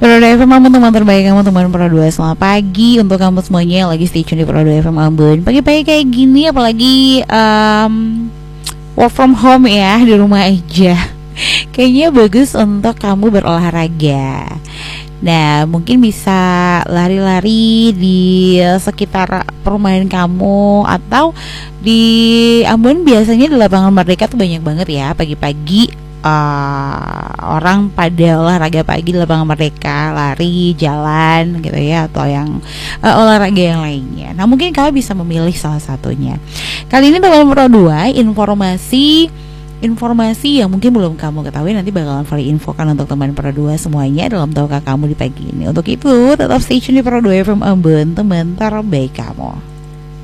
Pro 2 FM Ambon, teman terbaik kamu, teman Pro 2. Selamat pagi untuk kamu semuanya yang lagi stay tune di Pro 2 FM Ambon. Pagi-pagi kayak gini, apalagi work from home ya, di rumah aja. Kayaknya bagus untuk kamu berolahraga. Nah, mungkin bisa lari-lari di sekitar perumahan kamu, atau di Ambon biasanya di lapangan Merdeka tuh banyak banget ya pagi-pagi. Orang pada olahraga pagi di lapangan Merdeka, lari, jalan gitu ya, atau yang olahraga yang lainnya. Nah, mungkin kalian bisa memilih salah satunya. Kali ini dalam Pro 2 informasi yang mungkin belum kamu ketahui, nanti bakalan Fari infokan untuk teman Pro 2 semuanya dalam Tahukah Kamu di pagi ini. Untuk itu tetap stay tune di Pro 2 FM Ambon, teman terbaik kamu.